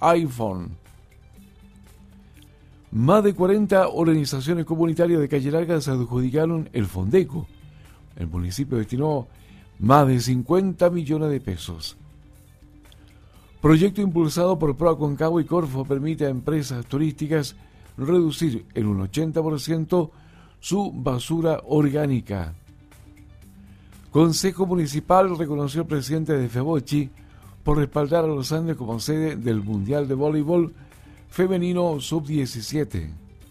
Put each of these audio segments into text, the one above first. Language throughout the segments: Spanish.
iPhone. Más de 40 organizaciones comunitarias de Calle Larga se adjudicaron el Fondeco. El municipio destinó más de 50 millones de pesos. Proyecto impulsado por PROA Concagua y Corfo permite a empresas turísticas reducir en un 80% su basura orgánica. Consejo Municipal reconoció al presidente de FEBOCHI por respaldar a los Andes como sede del Mundial de Voleibol Femenino Sub-17.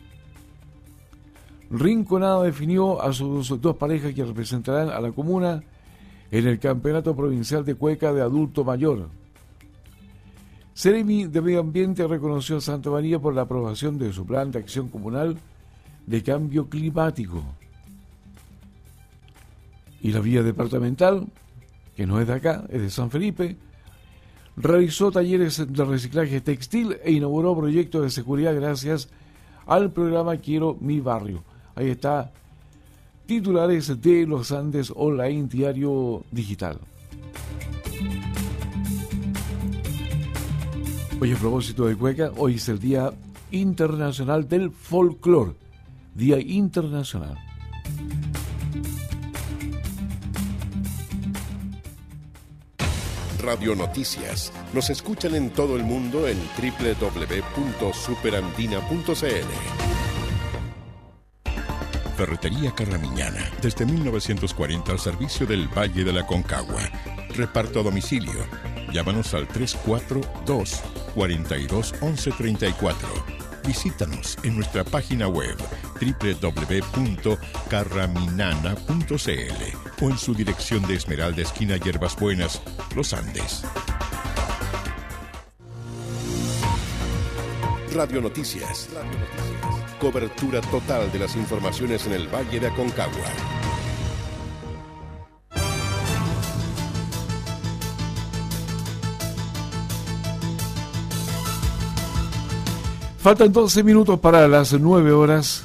Rinconada definió a sus dos parejas que representarán a la comuna en el Campeonato Provincial de Cueca de Adulto Mayor. Seremi de Medio Ambiente reconoció a Santa María por la aprobación de su Plan de Acción Comunal de Cambio Climático. Y la vía departamental, que no es de acá, es de San Felipe, realizó talleres de reciclaje textil e inauguró proyectos de seguridad gracias al programa Quiero Mi Barrio. Ahí está, titulares de Los Andes Online, diario digital. Hoy, a propósito de Cueca, hoy es el Día Internacional del Folclor. Día Internacional. Radio Noticias. Nos escuchan en todo el mundo en www.superandina.cl. Ferretería Carramiñana, desde 1940 al servicio del Valle de la Concagua. Reparto a domicilio. Llámanos al 342-421134. Visítanos en nuestra página web www.carraminana.cl o en su dirección de Esmeralda, esquina Hierbas Buenas, Los Andes. Radio Noticias. Cobertura total de las informaciones en el Valle de Aconcagua. Faltan 12 minutos para las 9 horas.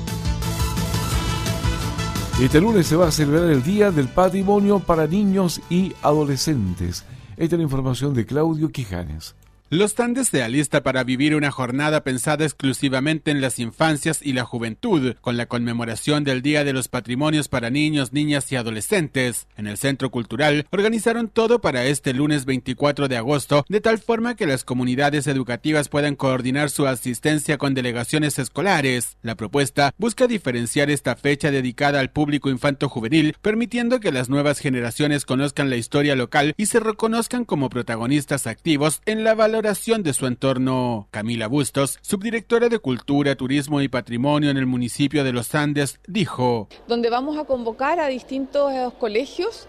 Este lunes se va a celebrar el Día del Patrimonio para Niños y Adolescentes. Esta es la información de Claudio Quijanes. Los Andes se alista para vivir una jornada pensada exclusivamente en las infancias y la juventud, con la conmemoración del Día de los Patrimonios para Niños, Niñas y Adolescentes. En el Centro Cultural organizaron todo para este lunes 24 de agosto, de tal forma que las comunidades educativas puedan coordinar su asistencia con delegaciones escolares. La propuesta busca diferenciar esta fecha dedicada al público infanto-juvenil, permitiendo que las nuevas generaciones conozcan la historia local y se reconozcan como protagonistas activos en la valoración de su entorno. Camila Bustos, subdirectora de Cultura, Turismo y Patrimonio en el municipio de Los Andes, dijo: donde vamos a convocar a distintos colegios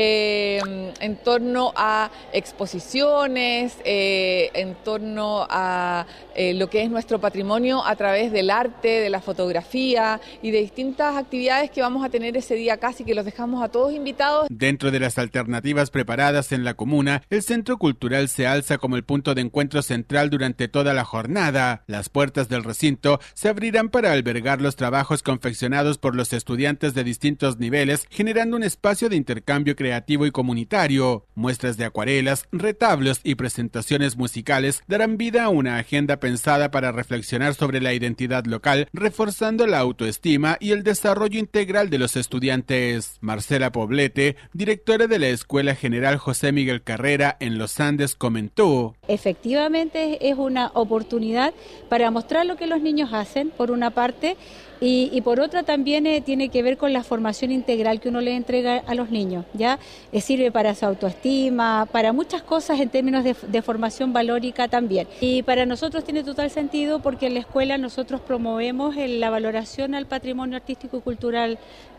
en torno a exposiciones, en torno a lo que es nuestro patrimonio a través del arte, de la fotografía y de distintas actividades que vamos a tener ese día casi, que los dejamos a todos invitados. Dentro de las alternativas preparadas en la comuna, el Centro Cultural se alza como el punto de encuentro central durante toda la jornada. Las puertas del recinto se abrirán para albergar los trabajos confeccionados por los estudiantes de distintos niveles, generando un espacio de intercambio creativo y comunitario. Muestras de acuarelas, retablos y presentaciones musicales darán vida a una agenda pensada para reflexionar sobre la identidad local, reforzando la autoestima y el desarrollo integral de los estudiantes. Marcela Poblete, directora de la Escuela General José Miguel Carrera en Los Andes, comentó: efectivamente es una oportunidad para mostrar lo que los niños hacen, por una parte, y por otra también tiene que ver con la formación integral que uno le entrega a los niños, ¿ya? Sirve para su autoestima, para muchas cosas en términos de formación valórica también. Y para nosotros tiene total sentido porque en la escuela nosotros promovemos la valoración al patrimonio artístico y cultural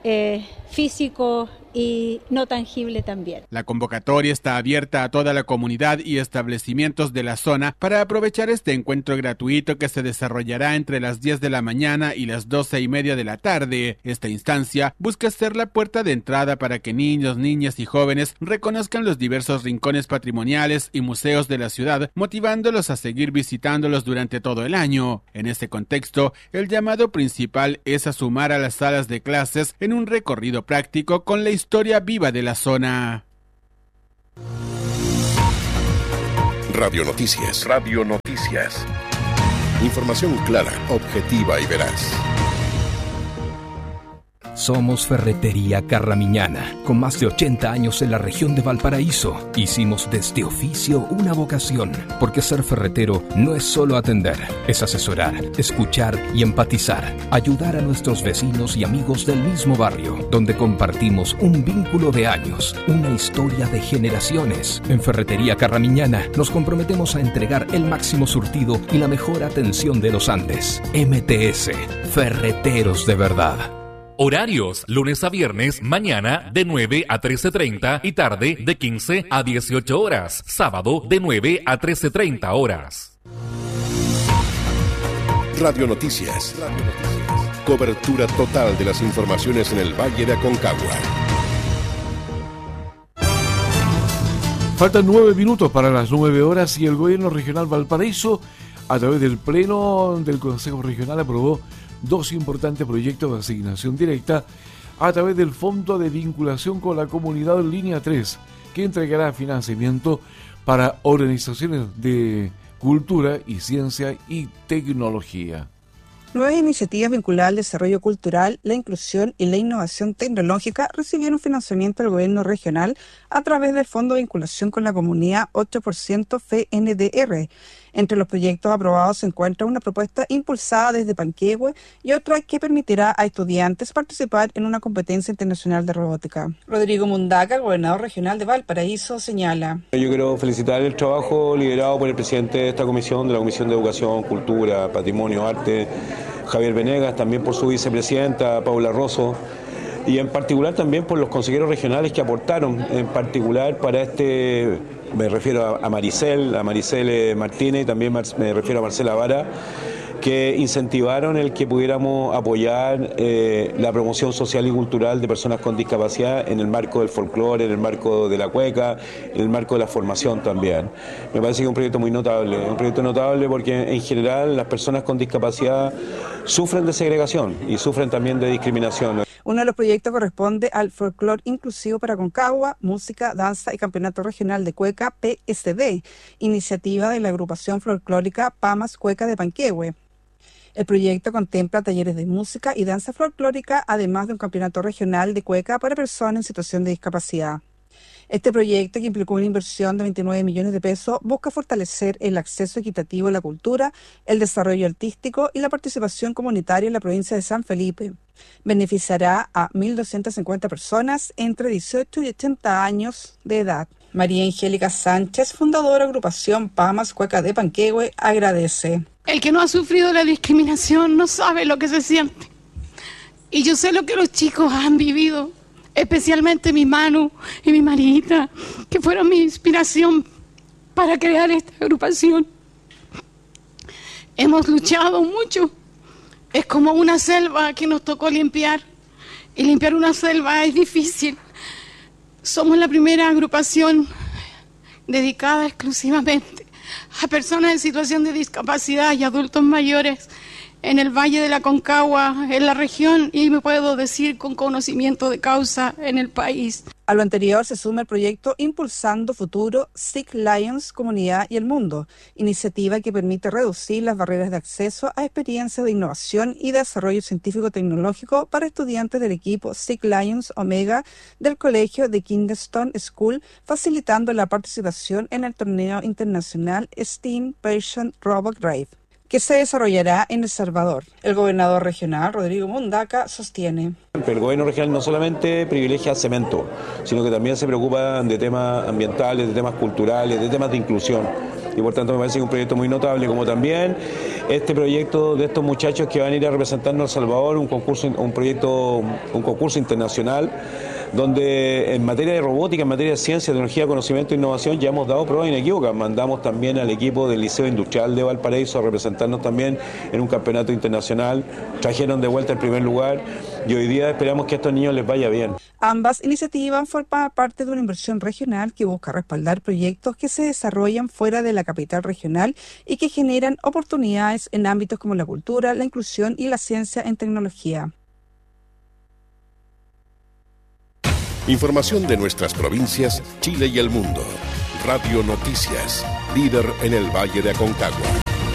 físico y no tangible también. La convocatoria está abierta a toda la comunidad y establecimientos de la zona para aprovechar este encuentro gratuito que se desarrollará entre las 10 de la mañana y las 12:30 de la tarde. Esta instancia busca ser la puerta de entrada para que niños, niñas y jóvenes reconozcan los diversos rincones patrimoniales y museos de la ciudad, motivándolos a seguir visitándolos durante todo el año. En este contexto, el llamado principal es a sumar a las salas de clases en un recorrido práctico con la historia viva de la zona. Radio Noticias. Radio Noticias. Información clara, objetiva y veraz. Somos Ferretería Carramiñana, con más de 80 años en la región de Valparaíso. Hicimos de este oficio una vocación, porque ser ferretero no es solo atender, es asesorar, escuchar y empatizar, ayudar a nuestros vecinos y amigos del mismo barrio, donde compartimos un vínculo de años, una historia de generaciones. En Ferretería Carramiñana nos comprometemos a entregar el máximo surtido y la mejor atención de los Andes. MTS, Ferreteros de verdad. Horarios, lunes a viernes, mañana de 9 a 13:30 y tarde de 15 a 18 horas. Sábado de 9 a 13:30 horas. Radio Noticias. Cobertura total de las informaciones en el Valle de Aconcagua. Faltan 9 minutos para las 9 horas y el Gobierno Regional Valparaíso, a través del Pleno del Consejo Regional, aprobó 2 importantes proyectos de asignación directa a través del Fondo de Vinculación con la Comunidad en Línea 3, que entregará financiamiento para organizaciones de cultura y ciencia y tecnología. Nuevas iniciativas vinculadas al desarrollo cultural, la inclusión y la innovación tecnológica recibieron financiamiento del gobierno regional a través del Fondo de Vinculación con la Comunidad 8% FNDR. Entre los proyectos aprobados se encuentra una propuesta impulsada desde Panquehue y otra que permitirá a estudiantes participar en una competencia internacional de robótica. Rodrigo Mundaca, gobernador regional de Valparaíso, señala: Yo quiero felicitar el trabajo liderado por el presidente de esta comisión, de la Comisión de Educación, Cultura, Patrimonio, Arte, Javier Venegas, también por su vicepresidenta, Paula Rosso, y en particular también por los consejeros regionales que aportaron, en particular para este, me refiero a Maricel Martínez, y también me refiero a Marcela Vara, que incentivaron el que pudiéramos apoyar la promoción social y cultural de personas con discapacidad en el marco del folclore, en el marco de la cueca, en el marco de la formación también. Me parece que es un proyecto muy notable, porque en general las personas con discapacidad sufren de segregación y sufren también de discriminación. Uno de los proyectos corresponde al folclore inclusivo para Aconcagua, música, danza y campeonato regional de cueca PSD, iniciativa de la agrupación folclórica Pamas Cueca de Panquehue. El proyecto contempla talleres de música y danza folclórica, además de un campeonato regional de cueca para personas en situación de discapacidad. Este proyecto, que implicó una inversión de 29 millones de pesos, busca fortalecer el acceso equitativo a la cultura, el desarrollo artístico y la participación comunitaria en la provincia de San Felipe. Beneficiará a 1.250 personas entre 18 y 80 años de edad. María Angélica Sánchez, fundadora de agrupación Pamas Cueca de Panquehue, agradece. El que no ha sufrido la discriminación no sabe lo que se siente. Y yo sé lo que los chicos han vivido, especialmente mi Manu y mi Marita, que fueron mi inspiración para crear esta agrupación. Hemos luchado mucho. Es como una selva que nos tocó limpiar. Y limpiar una selva es difícil. Somos la primera agrupación dedicada exclusivamente a personas en situación de discapacidad y adultos mayores en el Valle de la Aconcagua, en la región, y me puedo decir con conocimiento de causa en el país. A lo anterior se suma el proyecto Impulsando Futuro, SIC Lions, Comunidad y el Mundo, iniciativa que permite reducir las barreras de acceso a experiencias de innovación y desarrollo científico-tecnológico para estudiantes del equipo SIC Lions Omega del colegio de Kingston School, facilitando la participación en el torneo internacional STEAM Persian Robot Rave, que se desarrollará en El Salvador. El gobernador regional, Rodrigo Mundaca, sostiene: El gobierno regional no solamente privilegia cemento, sino que también se preocupa de temas ambientales, de temas culturales, de temas de inclusión. Y por tanto me parece que es un proyecto muy notable, como también este proyecto de estos muchachos que van a ir a representarnos a El Salvador, un concurso internacional, donde en materia de robótica, en materia de ciencia, tecnología, conocimiento e innovación ya hemos dado pruebas inequívocas. Mandamos también al equipo del Liceo Industrial de Valparaíso a representarnos también en un campeonato internacional, trajeron de vuelta el primer lugar y hoy día esperamos que a estos niños les vaya bien. Ambas iniciativas forman parte de una inversión regional que busca respaldar proyectos que se desarrollan fuera de la capital regional y que generan oportunidades en ámbitos como la cultura, la inclusión y la ciencia en tecnología. Información de nuestras provincias, Chile y el mundo. Radio Noticias. líder en el Valle de Aconcagua.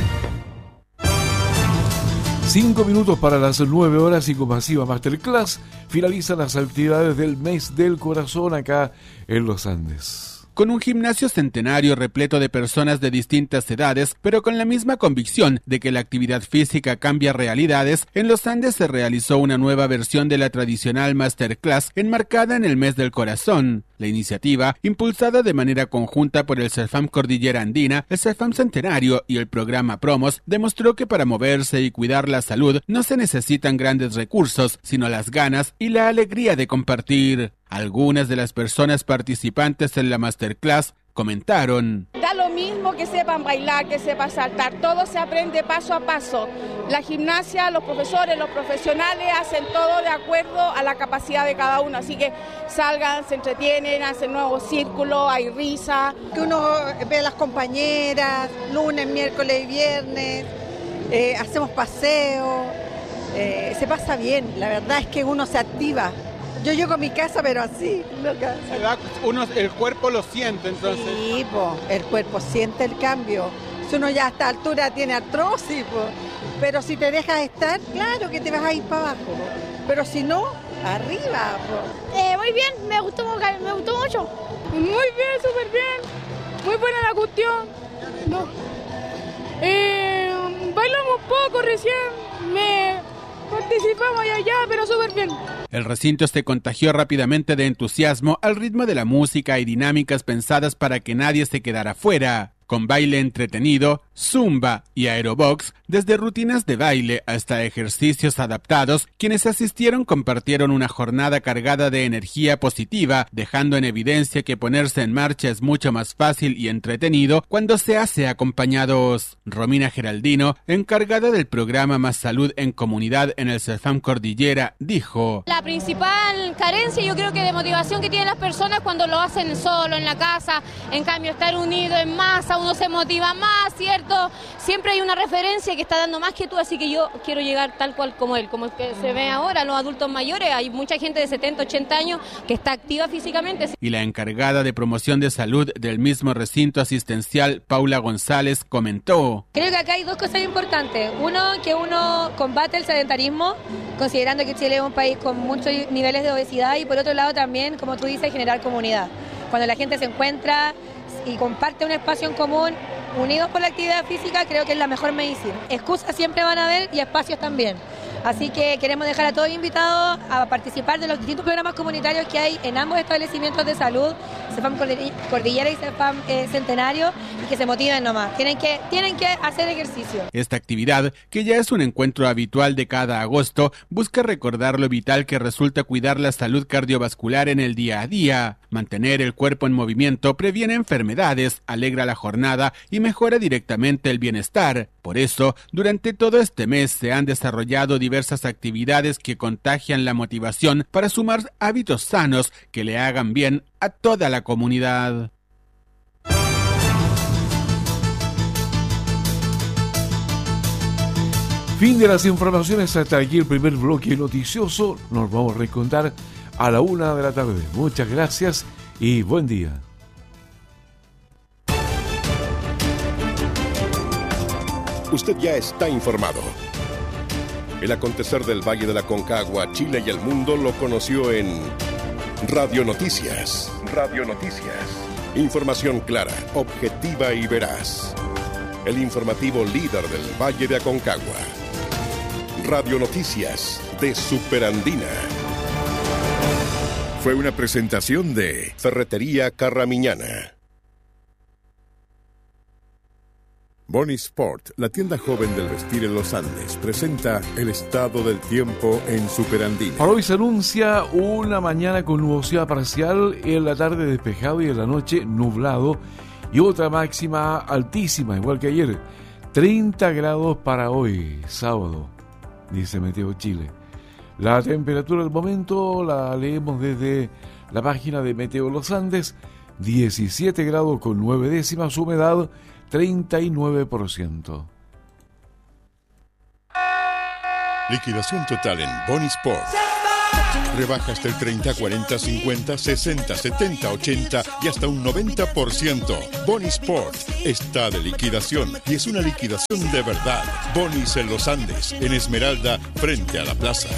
5 minutos para las 9 horas y con masiva masterclass finalizan las actividades del Mes del Corazón acá en los Andes. Con un gimnasio centenario repleto de personas de distintas edades, pero con la misma convicción de que la actividad física cambia realidades, en los Andes se realizó una nueva versión de la tradicional masterclass enmarcada en el Mes del Corazón. La iniciativa, impulsada de manera conjunta por el CEFAM Cordillera Andina, el CEFAM Centenario y el programa Promos, demostró que para moverse y cuidar la salud no se necesitan grandes recursos, sino las ganas y la alegría de compartir. Algunas de las personas participantes en la masterclass comentaron: da lo mismo que sepan bailar, que sepan saltar, todo se aprende paso a paso. La gimnasia, los profesores, los profesionales hacen todo de acuerdo a la capacidad de cada uno, así que salgan, se entretienen, hacen nuevos círculos, hay risa. Que uno ve a las compañeras, lunes, miércoles y viernes, hacemos paseo, se pasa bien, la verdad es que uno se activa. Yo llego a mi casa, pero así, loca. El cuerpo lo siente, entonces. Sí, el cuerpo siente el cambio. Si uno ya a esta altura tiene artrosis, pero si te dejas estar, claro que te vas a ir para abajo. Pero si no, arriba. Muy bien, me gustó mucho. Muy bien, súper bien. Muy buena la cuestión. No. Bailamos poco recién. Participamos allá, pero súper bien. El recinto se contagió rápidamente de entusiasmo al ritmo de la música y dinámicas pensadas para que nadie se quedara fuera. Con baile entretenido, zumba y aerobox, desde rutinas de baile hasta ejercicios adaptados, quienes asistieron compartieron una jornada cargada de energía positiva, dejando en evidencia que ponerse en marcha es mucho más fácil y entretenido cuando se hace acompañados. Romina Geraldino, encargada del programa Más Salud en Comunidad en el CEFAM Cordillera, dijo: la principal carencia yo creo que de motivación que tienen las personas cuando lo hacen solo en la casa, en cambio estar unido en masa, uno se motiva más, ¿cierto? Siempre hay una referencia que está dando más que tú, así que yo quiero llegar tal cual como él, como el que se ve ahora, los adultos mayores, hay mucha gente de 70, 80 años que está activa físicamente. Y la encargada de promoción de salud del mismo recinto asistencial, Paula González, comentó: creo que acá hay dos cosas importantes. Uno, que uno combate el sedentarismo, considerando que Chile es un país con muchos niveles de obesidad, y por otro lado también, como tú dices, generar comunidad. Cuando la gente se encuentra y comparte un espacio en común, unidos por la actividad física, creo que es la mejor medicina. Excusas siempre van a haber y espacios también. Así que queremos dejar a todos invitados a participar de los distintos programas comunitarios que hay en ambos establecimientos de salud, CEFAM Cordillera y CEFAM Centenario, y que se motiven nomás. Tienen que hacer ejercicio. Esta actividad, que ya es un encuentro habitual de cada agosto, busca recordar lo vital que resulta cuidar la salud cardiovascular en el día a día. Mantener el cuerpo en movimiento previene enfermedades, alegra la jornada y mejora directamente el bienestar. Por eso, durante todo este mes se han desarrollado diversas actividades que contagian la motivación para sumar hábitos sanos que le hagan bien a toda la comunidad. Fin de las informaciones, hasta aquí el primer bloque noticioso. Nos vamos a reencontrar a la 1 de la tarde. Muchas gracias y buen día. Usted ya está informado. El acontecer del Valle de la Aconcagua, Chile y el mundo lo conoció en Radio Noticias. Radio Noticias. Información clara, objetiva y veraz. El informativo líder del Valle de Aconcagua. Radio Noticias de Superandina. Fue una presentación de Ferretería Carramiñana. Bonnie Sport, la tienda joven del vestir en los Andes, presenta el estado del tiempo en Superandina. Para hoy se anuncia una mañana con nubosidad parcial, en la tarde despejado y en la noche nublado, y otra máxima altísima, igual que ayer, 30 grados para hoy, sábado, dice Meteo Chile. La temperatura del momento la leemos desde la página de Meteo Los Andes, 17 grados con 9 décimas, humedad 39%. Liquidación total en Bonnie Sport. Rebajas del 30, 40, 50, 60, 70, 80 y hasta un 90%. Boni Sport está de liquidación y es una liquidación de verdad. Bonis en los Andes, en Esmeralda, frente a la plaza.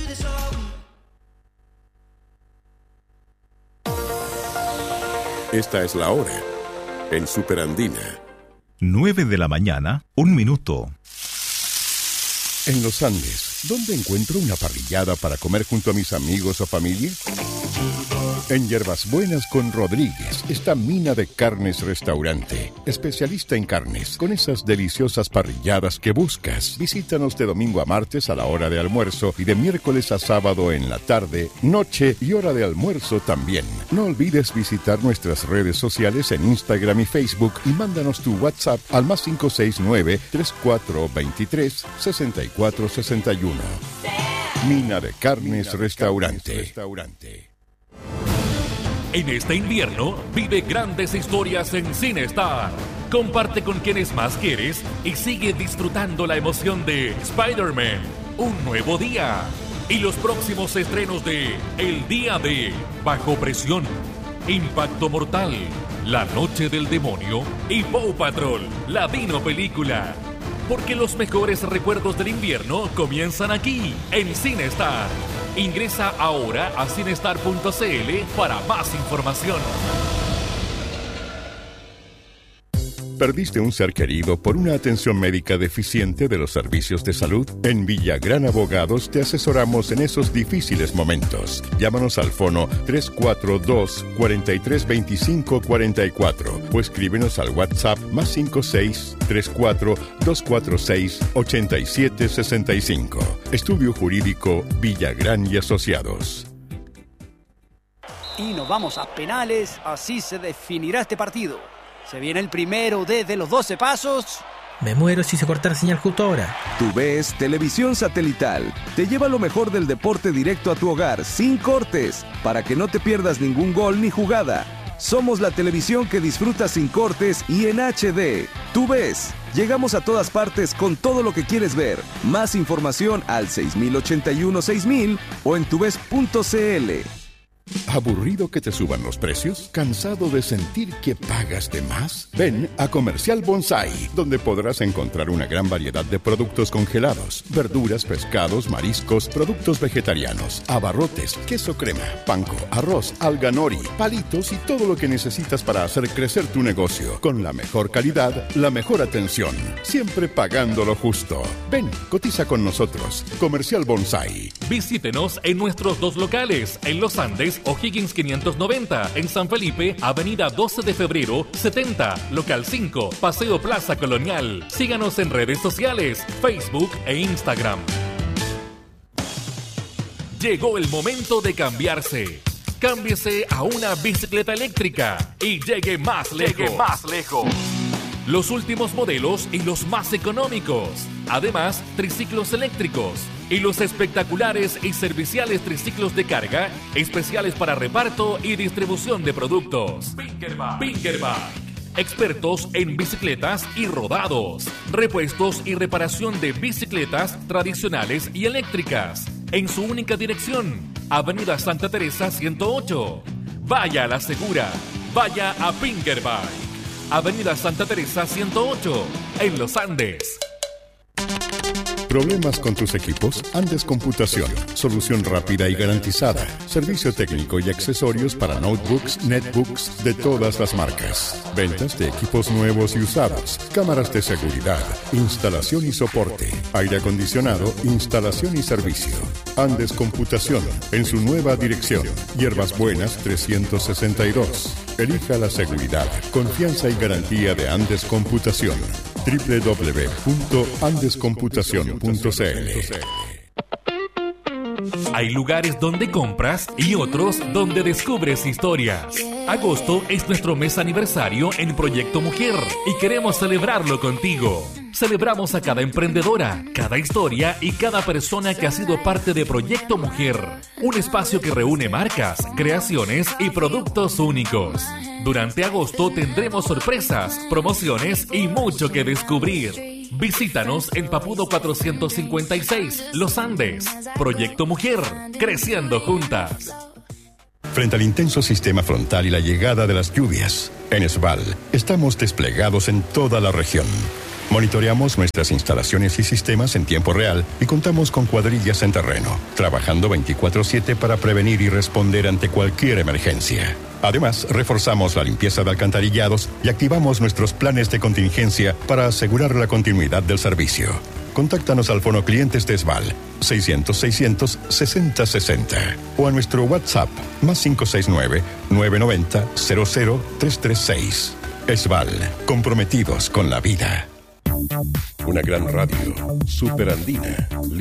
Esta es la hora en Superandina. 9 de la mañana, 1 minuto. En los Andes, ¿dónde encuentro una parrillada para comer junto a mis amigos o familia? En Hierbas Buenas con Rodríguez está Mina de Carnes Restaurante, especialista en carnes, con esas deliciosas parrilladas que buscas. Visítanos de domingo a martes a la hora de almuerzo y de miércoles a sábado en la tarde, noche y hora de almuerzo también. No olvides visitar nuestras redes sociales en Instagram y Facebook y mándanos tu WhatsApp al +569 3423 6461. Mina de Carnes Restaurante. En este invierno, vive grandes historias en CineStar. Comparte con quienes más quieres y sigue disfrutando la emoción de Spider-Man, Un Nuevo Día. Y los próximos estrenos de El Día de Bajo Presión, Impacto Mortal, La Noche del Demonio y Paw Patrol, la Dino Película. Porque los mejores recuerdos del invierno comienzan aquí, en CineStar. Ingresa ahora a cinestar.cl para más información. ¿Perdiste un ser querido por una atención médica deficiente de los servicios de salud? En Villagrán Abogados te asesoramos en esos difíciles momentos. Llámanos al fono 342-4325-44 o escríbenos al WhatsApp +56 34 246 8765. Estudio Jurídico Villagrán y Asociados. Y nos vamos a penales, así se definirá este partido. Se viene el primero desde los 12 pasos. Me muero si se corta la señal justo ahora. TUVES Televisión Satelital te lleva lo mejor del deporte directo a tu hogar, sin cortes, para que no te pierdas ningún gol ni jugada. Somos la televisión que disfrutas sin cortes y en HD. TUVES. Llegamos a todas partes con todo lo que quieres ver. Más información al 6081-6000 o en tuves.cl. ¿Aburrido que te suban los precios? ¿Cansado de sentir que pagas de más? Ven a Comercial Bonsai, donde podrás encontrar una gran variedad de productos congelados, verduras, pescados, mariscos, productos vegetarianos, abarrotes, queso crema, panko, arroz, alga nori, palitos y todo lo que necesitas para hacer crecer tu negocio. Con la mejor calidad, la mejor atención, siempre pagando lo justo. Ven, cotiza con nosotros. Comercial Bonsai. Visítenos en nuestros 2 locales, en Los Andes, O'Higgins 590, en San Felipe, Avenida 12 de Febrero 70, Local 5, Paseo Plaza Colonial. Síganos en redes sociales, Facebook e Instagram. Llegó el momento de cambiarse. Cámbiese a una bicicleta eléctrica y llegue más lejos. Los últimos modelos y los más económicos. Además, triciclos eléctricos y los espectaculares y serviciales triciclos de carga, especiales para reparto y distribución de productos. Pinkerback. Expertos en bicicletas y rodados, repuestos y reparación de bicicletas tradicionales y eléctricas. En su única dirección, Avenida Santa Teresa 108. Vaya a la segura, vaya a Pinkerback. Avenida Santa Teresa 108, en Los Andes. ¿Problemas con tus equipos? Andes Computación. Solución rápida y garantizada. Servicio técnico y accesorios para notebooks, netbooks de todas las marcas. Ventas de equipos nuevos y usados. Cámaras de seguridad. Instalación y soporte. Aire acondicionado. Instalación y servicio. Andes Computación. En su nueva dirección. Hierbas Buenas 362. Elija la seguridad, confianza y garantía de Andes Computación. www.andescomputacion.cl. Hay lugares donde compras y otros donde descubres historias. Agosto es nuestro mes aniversario en Proyecto Mujer y queremos celebrarlo contigo. Celebramos a cada emprendedora, cada historia y cada persona que ha sido parte de Proyecto Mujer. Un espacio que reúne marcas, creaciones y productos únicos. Durante agosto tendremos sorpresas, promociones y mucho que descubrir. Visítanos en Papudo 456, Los Andes. Proyecto Mujer, creciendo juntas. Frente al intenso sistema frontal y la llegada de las lluvias, en Esval estamos desplegados en toda la región. Monitoreamos nuestras instalaciones y sistemas en tiempo real y contamos con cuadrillas en terreno, trabajando 24/7 para prevenir y responder ante cualquier emergencia. Además, reforzamos la limpieza de alcantarillados y activamos nuestros planes de contingencia para asegurar la continuidad del servicio. Contáctanos al Fono Clientes de Esval 600-600-6060 o a nuestro WhatsApp +569 990 00336. Esval, comprometidos con la vida. Una gran radio, superandina,